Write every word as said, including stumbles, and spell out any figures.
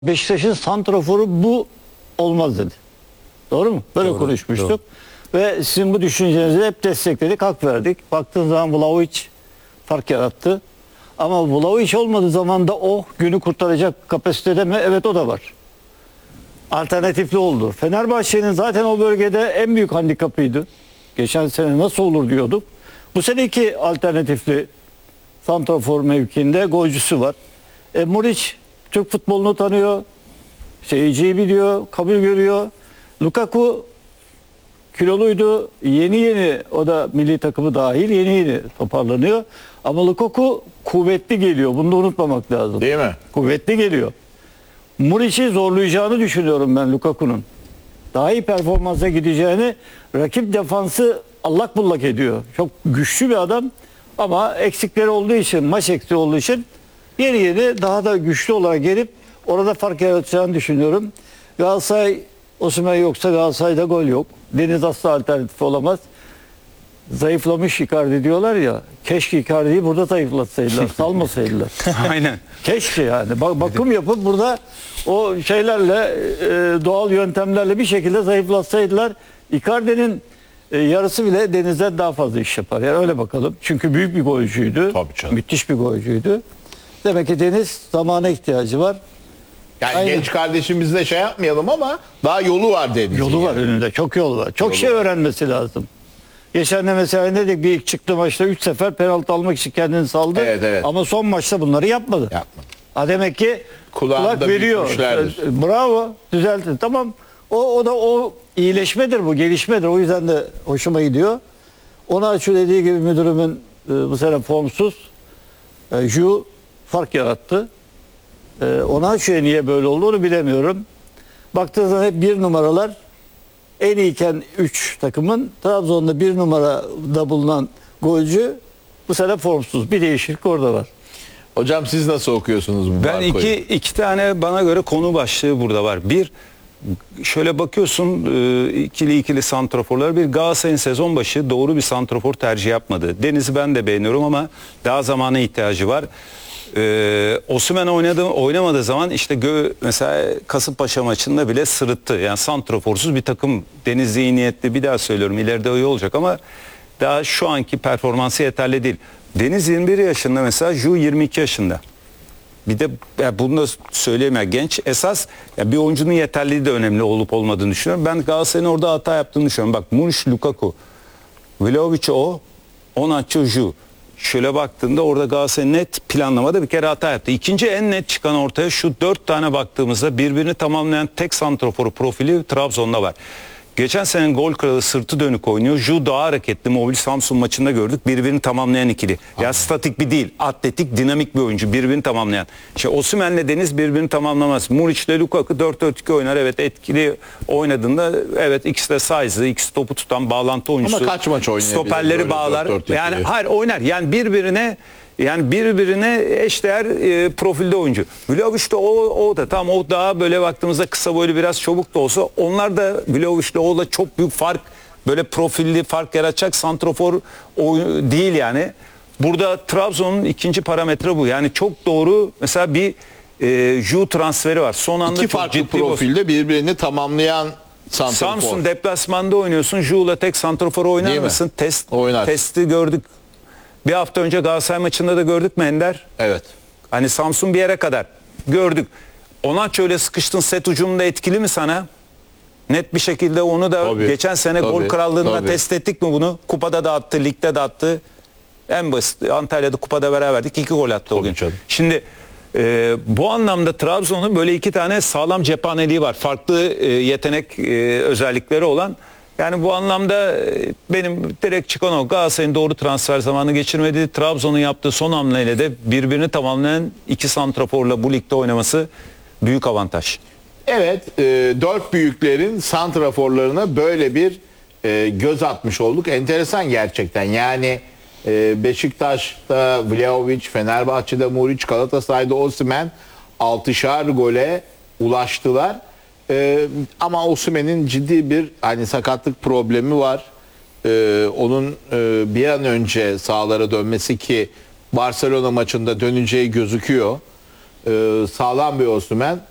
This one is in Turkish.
Beşiktaş'ın santraforu bu olmaz dedi. Doğru mu? Böyle Doğru, konuşmuştuk. doğru. Ve sizin bu düşüncenizi hep destekledik, hak verdik. Baktığın zaman Vlahovic fark yarattı. Ama Vlahovic olmadığı zaman da o günü kurtaracak kapasitede mi? Evet, o da var. Alternatifli oldu. Fenerbahçe'nin zaten o bölgede en büyük handikapıydı. Geçen sene nasıl olur diyorduk. Bu sene iki alternatifli santrafor mevkiinde golcüsü var. E, Muriç Türk futbolunu tanıyor. Seyirciyi biliyor, kabul görüyor. Lukaku kiloluydu. Yeni yeni, o da milli takımı dahil, yeni yeni toparlanıyor. Ama Lukaku kuvvetli geliyor. Bunu da unutmamak lazım. Değil mi? Kuvvetli geliyor. Muriç'i zorlayacağını düşünüyorum ben Lukaku'nun. Daha iyi performansa gideceğini, rakip defansı allak bullak ediyor. Çok güçlü bir adam ama eksikleri olduğu için, maç eksiği olduğu için yeni yeni daha da güçlü olarak gelip orada fark yaratacağını düşünüyorum. Galatasaray, Osimhen yoksa Galatasaray'da gol yok. Deniz asla alternatif olamaz. Zayıflamış Icardi diyorlar ya. Keşke Icardi'yi burada zayıflatsaydılar, salmasaydılar. Aynen. Keşke yani. Bak, bakım yapıp burada o şeylerle, e, doğal yöntemlerle bir şekilde zayıflatsaydılar. Icardi'nin e, yarısı bile Deniz'den daha fazla iş yapar. Yani öyle bakalım. Çünkü büyük bir golcüydü. Tabii canım. Müthiş bir golcüydü. Demek ki Deniz zamana ihtiyacı var. Yani Aynen. genç kardeşimizle şey yapmayalım ama daha yolu var Deniz'in. Yolu var yani. önünde. Çok yol var. Çok Yolu şey var. öğrenmesi lazım. Geçen de mesela ne dedik, bir ilk çıktığı maçta üç sefer penaltı almak için kendini saldı. Evet, evet. Ama son maçta bunları yapmadı. Yapmadı. Ha, demek ki Kulağında kulak veriyor. büyütmüşlerdir. E, Bravo. Düzeltin. Tamam. O, o da o iyileşmedir bu. Gelişmedir. O yüzden de hoşuma gidiyor. Ona şu dediği gibi müdürümün e, bu sene formsuz. E, Ju fark yarattı. E, ona şu niye böyle olduğunu bilemiyorum. Baktığınızda hep bir numaralar en iyiyken üç takımın, Trabzon'da bir numarada bulunan golcü bu sene formsuz. Bir değişiklik orada var. Hocam siz nasıl okuyorsunuz bu Ben Marco'yu? iki, iki tane bana göre konu başlığı burada var. Bir, şöyle bakıyorsun e, ikili ikili santraforlar. Bir, Galatasaray'ın sezon başı doğru bir santrafor tercih yapmadı. Deniz'i ben de beğeniyorum ama daha zamana ihtiyacı var. Ee, Osimhen oynadı, oynamadığı zaman işte gö, mesela Kasımpaşa maçında bile sırıttı. Yani santraforsuz bir takım. Deniz iyi niyetli, bir daha söylüyorum, ileride iyi olacak ama daha şu anki performansı yeterli değil. Deniz yirmi bir yaşında mesela, Ju yirmi iki yaşında. Bir de ya bunu da söyleyeyim ya, genç esas ya bir oyuncunun yeterliliği de önemli olup olmadığını düşünüyorum. Ben Galatasaray'ın orada hata yaptığını düşünüyorum. Bak, Muriç, Lukaku, Vlahovic o, Onaço, Ju. Şöyle baktığında orada Galatasaray net planlamada bir kere hata yaptı. İkinci en net çıkan ortaya şu dört tane baktığımızda birbirini tamamlayan tek santraforu profili Trabzon'da var. Geçen sene gol kralı sırtı dönük oynuyor. Ju daha hareketli, mobil, Samsun maçında gördük. Birbirini tamamlayan ikili. Ya yani statik bir değil, atletik, dinamik bir oyuncu. Birbirini tamamlayan. İşte Osimhen'le Deniz birbirini tamamlamaz. Muriç'le Lukaku dört dört iki oynar. Evet, etkili oynadığında evet, ikisi de size'lı, ikisi topu tutan bağlantı oyuncusu. Ama kaç maç oynayabilir Stoperleri böyle bağlar. dört dört iki? Yani hayır, oynar. Yani birbirine Yani birbirine eşdeğer e, profilde oyuncu. Vlahovic de o, o da tam o daha böyle baktığımızda kısa boylu, biraz çabuk da olsa, onlar da Vlahovic'le o da çok büyük fark, böyle profilli fark yaratacak santrafor oyun değil yani. Burada Trabzon'un ikinci parametre bu. Yani çok doğru mesela bir e, Ju transferi var. Son anda İki çok farklı ciddi profilde birbirini tamamlayan santrafor. Samsun deplasmanda oynuyorsun. Ju'la tek santrafor oynar Değil mi? mısın? Test, Oynar. Testi gördük. Bir hafta önce Galatasaray maçında da gördük mü Ender? Evet. Hani Samsun bir yere kadar gördük. Onaço öyle sıkıştın, set ucunda etkili mi sana? Net bir şekilde onu da Tabii, geçen sene tabii, gol krallığında tabii. test ettik mi bunu? Kupada da attı, ligde de attı. En basit, Antalya'da kupada beraberdik. İki gol attı o Tabii gün. canım. Şimdi e, bu anlamda Trabzon'un böyle iki tane sağlam cephaneliği var. Farklı e, yetenek e, özellikleri olan. Yani bu anlamda e, benim direkt çıkan o, Galatasaray'ın doğru transfer zamanı geçirmedi. Trabzon'un yaptığı son hamleyle de birbirini tamamlayan iki santraforla bu ligde oynaması büyük avantaj. Evet, e, dört büyüklerin santraforlarına böyle bir e, göz atmış olduk. Enteresan gerçekten. Yani e, Beşiktaş'ta Vlahovic, Fenerbahçe'de Muriç, Galatasaray'da Osimhen altışar gole ulaştılar. Ee, ama Osimhen'in ciddi bir hani sakatlık problemi var. Ee, onun e, bir an önce sahalara dönmesi, ki Barcelona maçında döneceği gözüküyor. Ee, sağlam bir Osimhen.